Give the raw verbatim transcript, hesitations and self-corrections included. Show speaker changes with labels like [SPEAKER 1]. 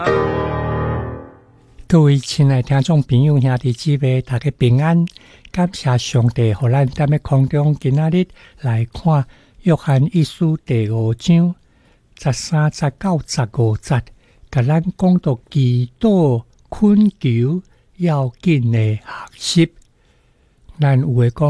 [SPEAKER 1] 各位亲爱的听众朋友兄弟姊妹，大家平安，感谢上帝予咱踮咧空中今仔日来看约翰一书第五章十三、十九、十五节，甲咱讲到祈祷、恳求要紧的学习。咱有诶讲